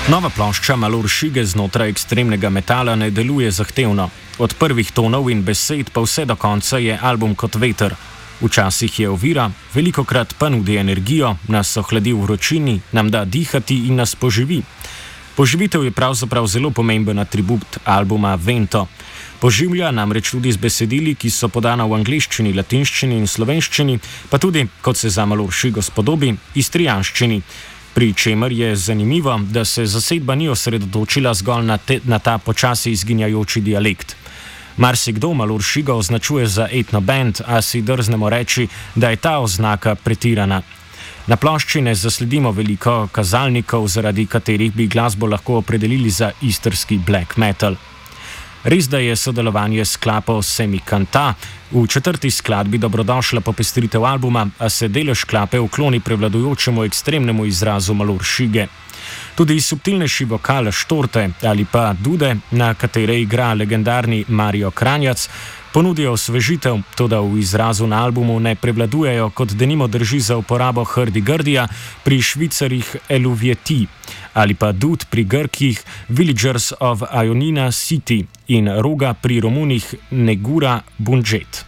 Nova plošča Malur Šige znotraj ekstremnega metala ne deluje zahtevno. Od prvih tonov in besed pa vse do konca je album kot veter. Včasih je ovira, velikokrat pa nudi energijo, nas ohladi v vročini, nam da dihati in nas poživi. Poživitev je pravzaprav zelo pomemben atribut albuma Vento. Poživlja namreč tudi z besedili, ki so podana v angleščini, latinščini in slovenščini, pa tudi, kot se za Malur Šigo spodobi, istrijanščini. Pri čemer je zanimivo, da se zasedba ni osredotočila zgolj na ta počasi izginjajoči dialekt. Marsikdo Malur Šigo označuje za etno band, a si drznemo reči, da je ta oznaka pretirana. Na plošči ne zasledimo veliko kazalnikov, zaradi katerih bi glasbo lahko opredelili za istrski black metal. Res, da je sodelovanje s klapo Semikanta v 4. skladbi dobrodošla popestritev albuma, a se delež klape ukloni prevladujočemu ekstremnemu izrazu Malur Šige. Tudi subtilnejši vokal Štorte ali pa Dude, na katere igra legendarni Mario Kranjac, ponudijo osvežitev, toda v izrazu na albumu ne prevladujejo, kot denimo drži za uporabo Hrdi-Grdija pri Švicarjih Eluvieti ali pa Dud pri Grkih Villagers of Ionina City in Roga pri Romunih Negura Bunjet.